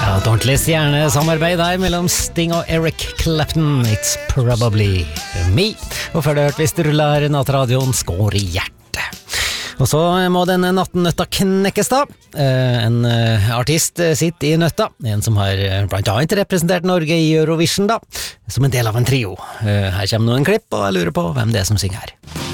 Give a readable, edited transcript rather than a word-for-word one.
Ja, et ordentlig stjernesamarbeid der mellom Sting og Eric Clapton. It's probably me. Og før det hørte vi Sturlar Nattradioen Skår i hjertet. Og så må denne natten nøtta knekkes da. En artist sitter i nøtta. En som har blant annet representert Norge i Eurovision da. Som en del av en trio. Her kommer noen klipp, og jeg lurer på hvem det er som synger her.